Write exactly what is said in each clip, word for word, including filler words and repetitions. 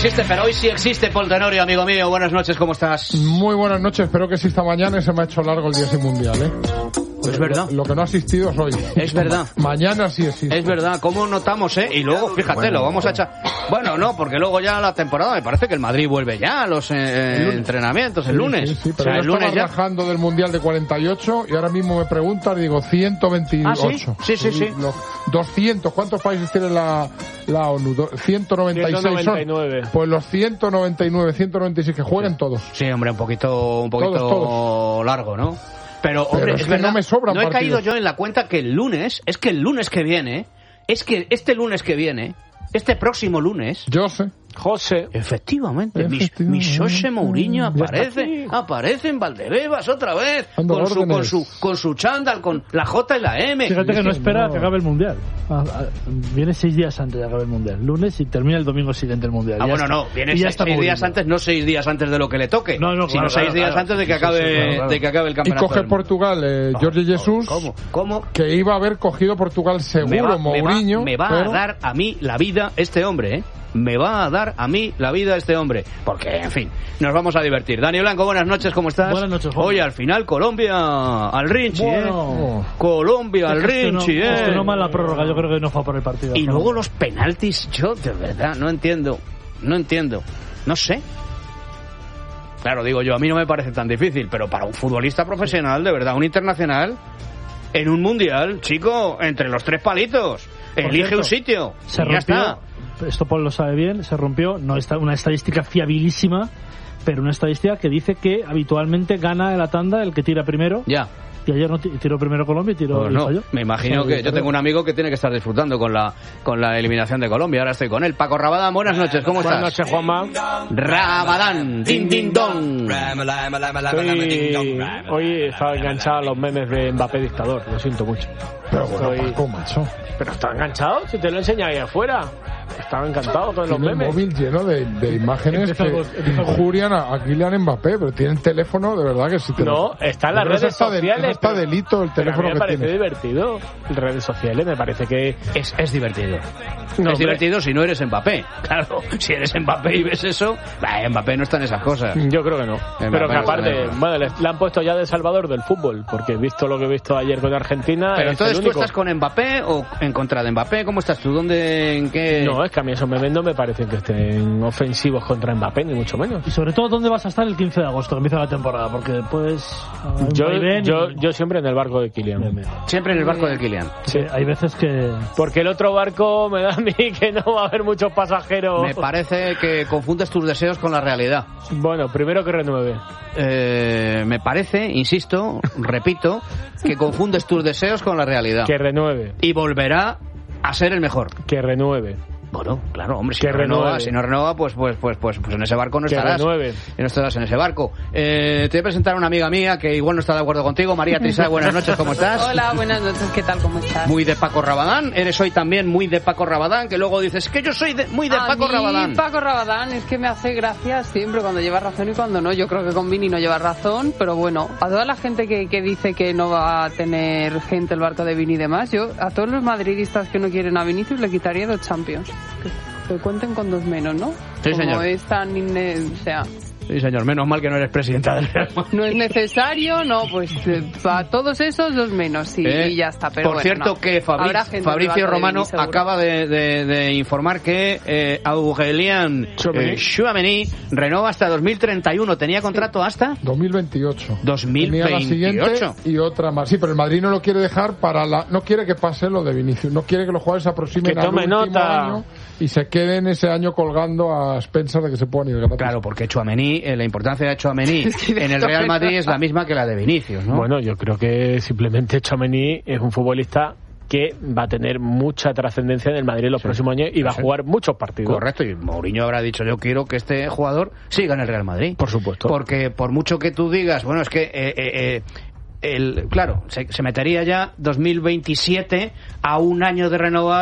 existe, pero hoy sí existe, Paul Tenorio, amigo mío. Buenas noches, ¿cómo estás? Muy buenas noches, espero que exista mañana y se me ha hecho largo el día sin mundial, ¿eh? Es verdad. Lo que no ha asistido es hoy. Es verdad. Mañana sí existe. Es verdad, ¿cómo notamos, eh? Y luego, fíjate, bueno, lo vamos a echar... Bueno, no, porque luego ya la temporada, me parece que el Madrid vuelve ya a los eh, entrenamientos el lunes. Sí, sí, sí, pero o sea, yo el lunes ya... rajando del mundial de cuarenta y ocho y ahora mismo me preguntan, digo, ciento veintiocho. ¿Ah, sí? Sí, sí, sí. Los doscientos, ¿cuántos países tiene la, la ONU? ciento noventa y seis ciento noventa y nueve. Son. Pues los ciento noventa y nueve, ciento noventa y seis que jueguen sí. todos. Sí, hombre, un poquito, un poquito todos, todos. largo, ¿no? Pero, hombre, Pero es, es que verdad, no me sobran no he partidos. caído yo en la cuenta que el lunes, es que el lunes que viene, es que este lunes que viene, este próximo lunes... Yo sé. José. Efectivamente, Efectivamente. mi, mi José Mourinho aparece, aparece en Valdebebas otra vez, Ando con su, con su con su chándal, con la J y la M. Fíjate que no espera no. que acabe el Mundial. Ah, ah, viene seis días antes de acabar el Mundial, lunes, y termina el domingo siguiente el Mundial. Ah, ya bueno, está. no, viene Y ya seis, está seis días Mourinho. antes, no seis días antes de lo que le toque, no, no, sino claro, seis claro, días claro. antes de que acabe, Sí, sí, claro, claro. de que acabe el Y campeonato. coge Portugal, eh, Oh, Jorge Jesús, ¿Cómo? ¿Cómo? que iba a haber cogido Portugal seguro, Me va, Mourinho. me va, me va pero... a dar a mí la vida este hombre, ¿eh? Me va a dar a mí la vida este hombre. Porque, en fin, nos vamos a divertir. Dani Blanco, buenas noches, ¿cómo estás? Buenas noches, Juan. Oye, al final Colombia al Rinchi, Bueno. ¿eh? Colombia al Rinchi, gestionó, ¿eh? gestionó mal la prórroga, yo creo que no fue por el partido. Y ¿no? luego los penaltis, yo de verdad no entiendo. No entiendo. No sé. Claro, digo yo, a mí no me parece tan difícil, pero para un futbolista profesional, de verdad, un internacional, en un mundial, chico, entre los tres palitos, Por elige cierto, un sitio. Se y ya rompió, está. esto Paul lo sabe bien, se rompió, no está una estadística fiabilísima, pero una estadística que dice que habitualmente gana la tanda el que tira primero. Ya. Y ayer no tiró primero Colombia y tiró Pues y no, falló. me imagino que yo tengo un amigo que tiene que estar disfrutando con la con la eliminación de Colombia. Ahora estoy con él. Paco Rabadán, buenas noches, ¿cómo estás? Buenas noches, Juanma. Rabadán, din din don. Estoy... Hoy estaba enganchado a los memes de Mbappé dictador, lo siento mucho. Pero bueno, Estoy- Paco, macho. Pero está enganchado, si te lo enseña ahí afuera. Estaba encantado con los Tiene el memes. móvil lleno de, de imágenes Empieza que algo- empieza algo- injurian a, a Kylian Mbappé, pero tiene el teléfono, de verdad que sí. te No, lo- está en las Pero eso redes está de- sociales. eso está pero- delito el pero a mí teléfono me que parece tiene. divertido. En redes sociales me parece que... Es, es divertido. No, es hombre. divertido si no eres Mbappé. Claro, si eres Mbappé y ves eso, bah, Mbappé no está en esas cosas. Yo creo que no. Mbappé Pero que no aparte, está en eso. bueno, le, le han puesto ya de Salvador del fútbol, porque he visto lo que he visto ayer con Argentina. Pero es entonces el tú único. estás con Mbappé o en contra de Mbappé, ¿cómo estás tú? ¿Dónde, en qué? No, es que a mí esos memes no me parecen que estén ofensivos contra Mbappé, ni mucho menos. Y sobre todo, ¿dónde vas a estar el quince de agosto, que empieza la temporada? Porque pues... hay un Yo, vaivén yo, y- yo siempre en el barco de Kylian. Bien, bien. Siempre en el barco de Kylian. Sí. Hay veces que... Porque el otro barco me da a mí que no va a haber muchos pasajeros. Me parece que confundes tus deseos con la realidad. Bueno, primero que renueve. Eh, me parece, insisto, repito, que confundes tus deseos con la realidad. Que renueve. Y volverá a ser el mejor. Que renueve. Bueno, claro, hombre, si Que no renueva, renueve. si no renueva, pues, pues, pues, pues, pues en ese barco no Que estarás. renueve. Y no estarás en ese barco. Eh, te voy a presentar a una amiga mía que igual no está de acuerdo contigo. María Trisá, buenas noches, ¿cómo estás? Hola, buenas noches, ¿qué tal? ¿Cómo estás? Muy de Paco Rabadán. Eres hoy también muy de Paco Rabadán, que luego dices que yo soy de- muy de a Paco mí, Rabadán. Paco Rabadán es que me hace gracia siempre cuando lleva razón y cuando no. Yo creo que con Vini no lleva razón, pero bueno, a toda la gente que, que dice que no va a tener gente el barco de Vini y demás, yo a todos los madridistas que no quieren a Vinicius le quitaría dos Champions. Que, que cuenten con dos menos, ¿no? Sí, Como señor. es tan inne- o sea, Sí, señor, menos mal que no eres presidenta del Real Madrid. no es necesario, no, pues eh, para todos esos dos menos, sí, Eh, y ya está. Pero Por bueno, cierto no. que Fabri- Habrá gente en el Fabricio barco de Romano Vini, seguro. acaba de, de- de informar que eh, Aurélien Tchouaméni. eh, Tchouaméni renova hasta dos mil treinta y uno. ¿Tenía contrato hasta? dos mil veintiocho. dos mil Tenía la siguiente veintiocho. y otra más. Sí, pero el Madrid no lo quiere dejar para la... No quiere que pase lo de Vinicius. No quiere que los jugadores se aproximen Que al tome último nota. año y se queden ese año colgando a expensas de que se puedan ir gratis. Claro, porque Tchouaméni, eh, la importancia de Tchouaméni Sí, de en el esto Real que Madrid no. es la misma que la de Vinicius, ¿no? Bueno, yo creo que simplemente Tchouaméni es un futbolista que va a tener mucha trascendencia en el Madrid en los próximos años y va a Sí. jugar muchos partidos. Correcto, y Mourinho habrá dicho, yo quiero que este jugador siga en el Real Madrid. Por supuesto. Porque por mucho que tú digas, bueno, es que... eh, eh, eh, el, claro, se, se metería ya dos mil veintisiete a un año de renovar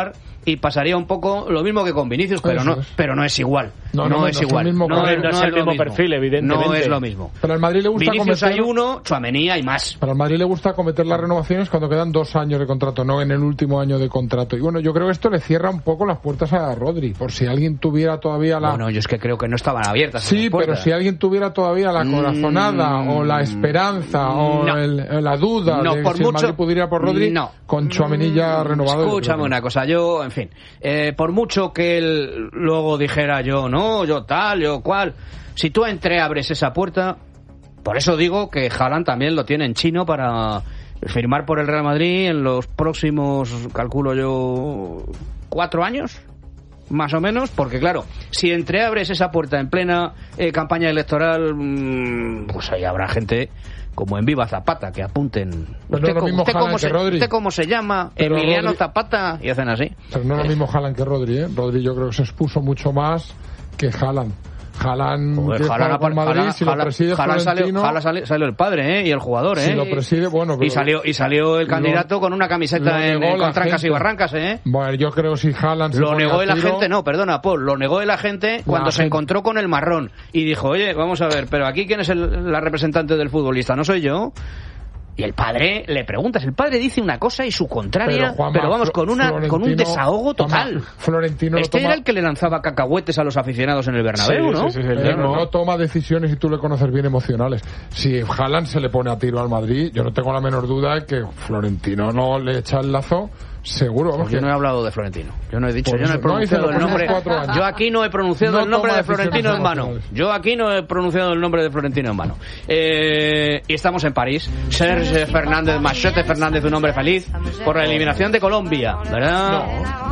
y pasaría un poco lo mismo que con Vinicius, pero Eso no, es. pero no es igual. No, No, no, es no es igual. el mismo No, perfil. no No es el lo mismo perfil, evidentemente. No es lo mismo. Pero al Madrid le gusta Vinicius cometer... hay uno, Tchouaméni hay más. Para el Madrid le gusta cometer las renovaciones cuando quedan dos años de contrato, no en el último año de contrato. Y bueno, yo creo que esto le cierra un poco las puertas a Rodri, por si alguien tuviera todavía la... Bueno, yo es que creo que no estaban abiertas. Sí, esas pero puertas. si alguien tuviera todavía la corazonada Mm, o la esperanza o no. el- la duda No, de por si el mucho- Madrid pudiera ir por Rodri, no. con Tchouaméni ya renovado... yo creo Escúchame que- una cosa, yo, en fin, eh, por mucho que él luego dijera yo no, yo tal, yo cual, si tú entreabres esa puerta, por eso digo que Haaland también lo tiene en chino para firmar por el Real Madrid en los próximos, calculo yo, cuatro años, más o menos, porque claro, si entreabres esa puerta en plena eh, campaña electoral, mmm, pues ahí habrá gente como en Viva Zapata que apunten. Pero no ¿Usted, es lo cómo- mismo usted Haaland cómo que se, Rodri. ¿Usted cómo se llama? Pero Emiliano Rodri- Zapata, y hacen así. Pero no es lo mismo Haaland que Rodri, ¿eh? Rodri yo creo que se expuso mucho más que Haaland. Haaland Joder, quiere Haaland jugar por apar- Madrid, Haaland- si lo Haaland- preside Haaland salió, Florentino... Haaland salió- salió el padre, ¿eh? Y el jugador, ¿eh? Si lo preside, bueno... Pero y salió y salió el lo- candidato con una lo camiseta en, negó en la con trancas y gente. barrancas, ¿eh? Bueno, yo creo que si Haaland... se Lo pone negó a el tiro- agente, no, perdona, Paul, lo negó el agente cuando se gente- encontró con el marrón y dijo, oye, vamos a ver, pero aquí quién es el, la representante del futbolista, no soy yo. Y el padre le preguntas, el padre dice una cosa y su contraria, pero, Juanma, vamos, Flo- con una con un Florentino- desahogo total. Juanma, Florentino Este lo toma... era el que le lanzaba cacahuetes a los aficionados en el Bernabéu, Sí, ¿no? sí, sí, el Pero mismo. no toma decisiones, y tú le conoces bien, emocionales. Si Haaland se le pone a tiro al Madrid, yo no tengo la menor duda de que Florentino no le echa el lazo, seguro. Vamos, Yo que- no he hablado de Florentino. Yo no he dicho, Por yo no he eso, no, y se pronunciado lo el nombre. ponemos cuatro años. Yo aquí no he pronunciado No el nombre toma de Florentino decisiones en vano. emocionales. Yo aquí no he pronunciado el nombre de Florentino en vano. Eh, y estamos en París. Serge Fernández, Machete Fernández, un hombre feliz por la eliminación de Colombia, ¿verdad?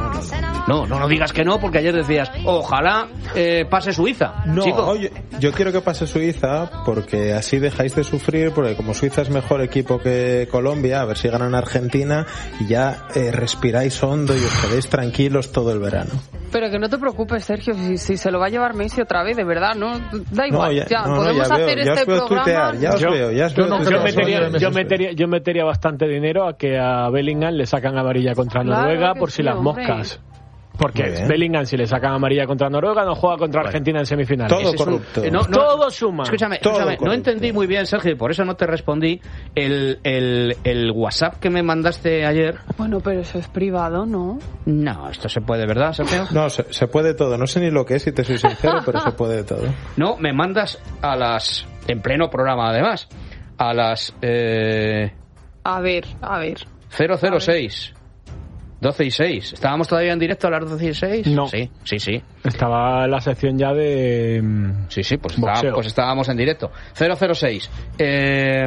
No, no, no digas que no, porque ayer decías, ojalá eh, pase Suiza. No, Chico. oye, yo quiero que pase Suiza porque así dejáis de sufrir, porque como Suiza es mejor equipo que Colombia, a ver si ganan Argentina y ya eh, respiráis hondo y os quedéis tranquilos todo el verano. Pero que no te preocupes, Sergio, si, si se lo va a llevar Messi otra vez, de verdad, ¿no? Da igual, No, ya, ya, no, no, podemos ya hacer veo, ya este os veo programa. tuitear, ya os Yo- veo, ya os yo veo no tuitear. Yo creo metería, Soy de yo, Messi. metería, yo metería bastante dinero a que a Bellingham le sacan amarilla contra Claro Noruega que por si sí, las hombre. moscas. Porque Muy bien. Bellingham, si le sacan amarilla contra Noruega, no juega contra Argentina en semifinales. Todo Ese es un- corrupto. eh, no, no, Todo suma. Escúchame, Todo escúchame, no corrupto. entendí muy bien, Sergio, y por eso no te respondí el, el, el WhatsApp que me mandaste ayer. Bueno, pero eso es privado, ¿no? No, esto se puede, ¿verdad, Sergio? No, se, se puede todo. No sé ni lo que es, si te soy sincero, pero se puede todo. No, me mandas a las... En pleno programa, además. A las... Eh, A ver, a ver. cero cero seis. doce y seis. ¿Estábamos todavía en directo a las doce y seis? No. Sí, sí, sí. Estaba la sección ya de... mm, Sí, sí, pues, Boxeo. estaba- pues estábamos en directo. cero cero seis. Eh,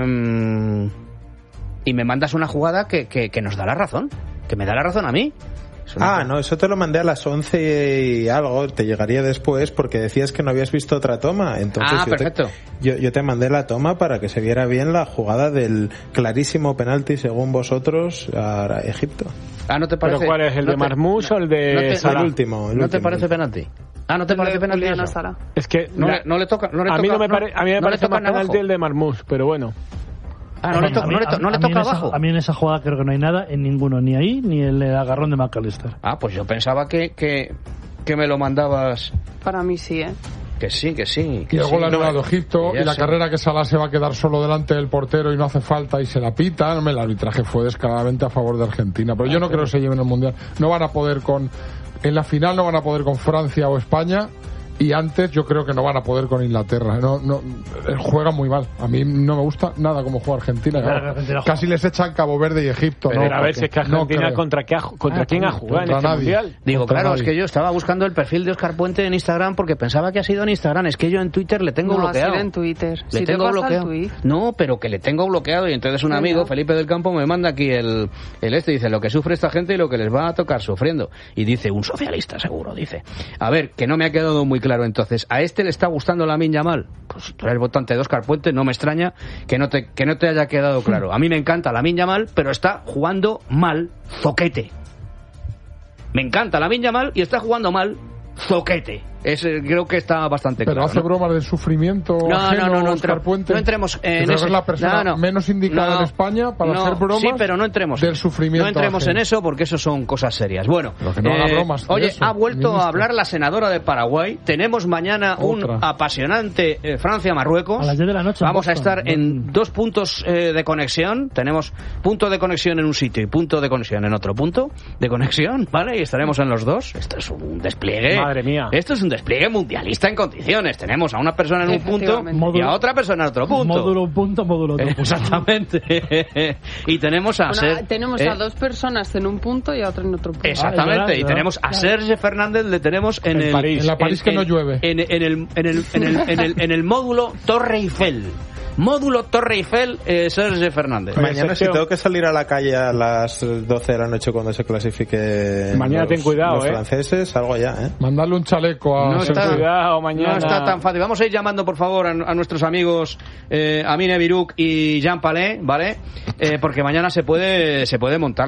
y me mandas una jugada que, que, que nos da la razón. Que me da la razón a mí. Es una- Ah, no, eso te lo mandé a las once y algo, te llegaría después porque decías que no habías visto otra toma. Entonces Ah, yo, te, perfecto. yo, yo te mandé la toma para que se viera bien la jugada del clarísimo penalti, según vosotros, a Egipto. Ah, ¿no te ¿Pero parece? cuál es? ¿El no de te- Marmús o el de no te- Salah? El último, el ¿No te último. parece penalti? Ah, ¿no te parece De penalti Julián eso? Sala. Es que No, la- le, no le toca, no le a toca, mí no me, no- pare- a mí me no le parece tocan más penalti abajo. el de Marmús, pero bueno. Ah, no le, to- A mí- no le, to- no le a mí toca en esa- abajo. A mí en esa jugada creo que no hay nada en ninguno, ni ahí ni el agarrón de McAllister. Ah, pues yo pensaba que, que, que me lo mandabas. Para mí sí, ¿eh? Que sí, que sí. Que Y el sí. gol anulado Egipto, que ya y la sé. carrera que Salah se va a quedar solo delante del portero y no hace falta y se la pita. El arbitraje fue descaradamente a favor de Argentina, pero yo no creo que se lleven el Mundial. No van a poder con... En la final no van a poder con Francia o España, y antes yo creo que no van a poder con Inglaterra. No, no, eh, juegan muy mal. A mí no me gusta nada cómo juega Argentina. Claro, Claro. Argentina juega. Casi les echan Cabo Verde y Egipto. Pero ¿no? a ver Porque si es que no Argentina creo. contra, qué ha, contra Ah, quién ha contra jugado en este nadie. mundial. Digo, Contra claro, nadie. es que yo estaba buscando el perfil de Óscar Puente en Instagram porque pensaba que ha sido en Instagram. Es que yo en Twitter le tengo No, ha bloqueado. sido en Twitter. Le Si te tengo pasa el bloqueado. tuit. No, pero que le tengo bloqueado y entonces un Sí, amigo, ya. Felipe del Campo, me manda aquí el, el este, dice lo que sufre esta gente y lo que les va a tocar sufriendo. Y dice, un socialista seguro, dice. A ver, que no me ha quedado muy claro entonces. ¿A este le está gustando Lamine Yamal? Pues si tú eres votante de Óscar Puente, no me extraña que no te, que no te haya quedado claro. A mí me encanta Lamine Yamal, pero está jugando mal, zoquete. Me encanta Lamine Yamal y está jugando mal, zoquete. Es, creo que está bastante Pero claro. hace ¿no? bromas de sufrimiento No, ajeno, no, no, no, Óscar entre- Puente. no entremos en Creo ese- que es la persona no, no. menos indicada No, en España para no, hacer bromas. Sí, pero no entremos del sufrimiento No entremos ajeno. en eso porque eso son cosas serias. Bueno, Pero que no haga bromas de oye, eso, ha vuelto ministro. a hablar la senadora de Paraguay. Tenemos mañana un Otra. apasionante eh, Francia-Marruecos. A las diez de la noche en Vamos a Boston. estar en dos puntos eh, de conexión. Tenemos punto de conexión en un sitio y punto de conexión en otro punto de conexión, ¿vale? Y estaremos en los dos. Esto es un despliegue. Madre mía. Esto es un despliegue mundialista en condiciones. Tenemos a una persona en un punto Efectivamente. y a otra persona en otro punto. Módulo un punto, módulo otro punto. Exactamente. Y tenemos a Bueno, Ser- tenemos eh, a dos personas en un punto y a otra en otro punto. Exactamente. Ah, es verdad, y es tenemos a verdad. Serge Fernández, le tenemos en, En el París. En la París que no llueve. En, en el, en, el, en, el, en, el, en el módulo Torre Eiffel. Módulo Torre Eiffel, eh, Serge Fernández. Mañana, si Sergio. tengo que salir a la calle a las doce de la noche cuando se clasifique Mañana los, ten cuidado, los ¿eh? franceses, salgo ya, ¿eh? Mandarle un chaleco a No Sergio. está, Cuidado, mañana. no está tan fácil. Vamos a ir llamando, por favor, a, a nuestros amigos eh, Amine Biruk y Jean Palais, ¿vale? Eh, porque mañana se puede, se puede montar